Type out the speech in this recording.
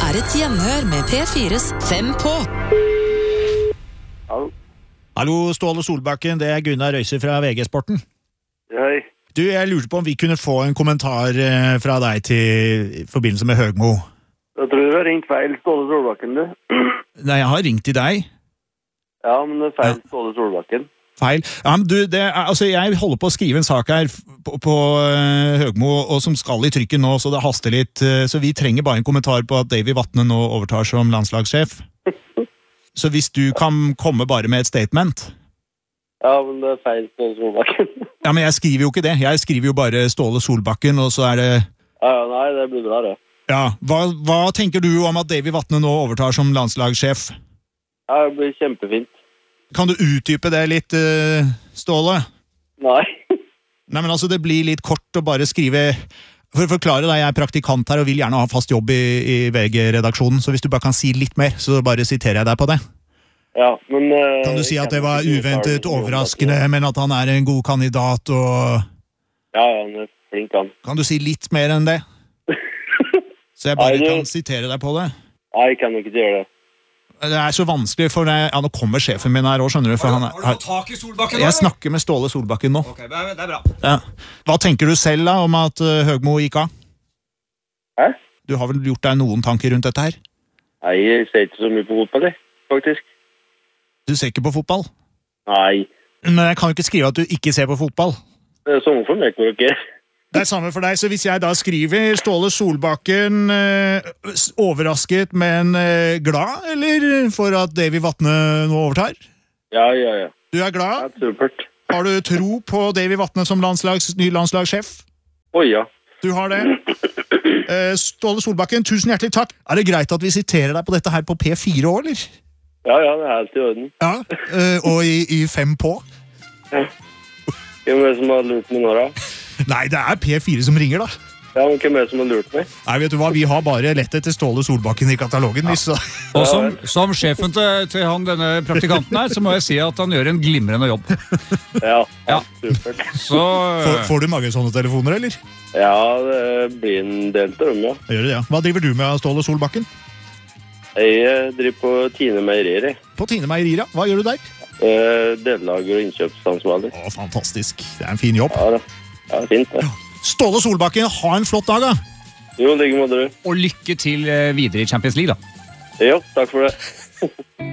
er et gjenhør med P4s 5 på. Hallo, Ståle Solbakken, det er Gunnar Røise fra VG-sporten. Hei. Du, jeg lurte på om vi kunne få en kommentar fra deg til forbindelse med Høgmo. Jeg tror du har ringt feil Ståle Solbakken, du. Nei, jeg har ringt til deg. Ja, men det er feil Ståle Solbakken. Feil. Ja, men du, jeg holder på å skrive en sak her på Høgmo, og som skal i trykken nå, så det haster litt. Så vi trenger bare en kommentar på at Davy Vatne nå overtar som landslagssjef. Så hvis du kan komme bare med et statement. Ja, men det er feil Ståle Solbakken. Ja, men jeg skriver jo ikke det. Jeg skriver jo bare Ståle Solbakken, og så er det... Ja, nei, det blir bra, det. Ja, hva tenker du om at Davy Vatne nå overtar som landslagssjef? Ja, det blir kjempefint. Kan du utdype det litt, Ståle? Nei. Nei, men altså, det blir litt kort å bare skrive... For å forklare deg, jeg er praktikant her og vil gjerne ha fast jobb i VG-redaksjonen, så hvis du bare kan si litt mer, så bare siterer jeg deg på det. Ja, men... Kan du si at det var uventet overraskende, men at han er en god kandidat, og... Ja, han er flink, han. Kan du si litt mer enn det? Så jeg bare kan sitere deg på det. Nei, jeg kan ikke gjøre det. Det er så vanskelig, for nå kommer sjefen min her også, skjønner du, for Har du fått tak i Solbakken? Jeg snakker med Ståle Solbakken nå. Ok, det er bra. Ja. Hva tenker du selv da om at Høgmo gikk av? Hæ? Du har vel gjort deg noen tanker rundt dette her? Nei, jeg ser ikke så mye på fotball, faktisk. Du ser ikke på fotball? Nei. Men jeg kan jo ikke skrive at du ikke ser på fotball. Det er sånn for meg, ikke? Det er samme for deg, så hvis jeg da skriver Ståle Solbakken overrasket, men glad, eller for at Davy Vatne nå overtar? Ja. Du er glad? Ja, supert. Har du tro på Davy Vatne som ny landslagssjef? Oi, ja. Du har det. Ståle Solbakken, tusen hjertelig takk. Er det greit at vi siterer deg på dette her på P4 år, eller? Ja, det er helt i orden. Ja, og i 5 på? Hvem er det som har lurt meg nå, da? Nei, det er P4 som ringer, da. Ja, men hvem er det som har lurt meg? Nei, vet du hva, vi har bare lett etter Ståle Solbakken i katalogen. Ja. Og som sjefen til denne praktikanten her, så må jeg si at han gjør en glimrende jobb. Ja, supert. Så... Får du mange sånne telefoner, eller? Ja, det blir en del til dem, ja. Gjør det, ja. Hva driver du med, Ståle Solbakken? Jeg driver på Tine Meierier. På Tine Meierier, ja. Hva gjør du der? Dellager og innkjøpsansvarlig. Å, fantastisk. Det er en fin jobb. Ja, fint det. Ståle Solbakken, ha en flott dag, da. Jo, like måte du. Og lykke til videre i Champions League, da. Jo, takk for det.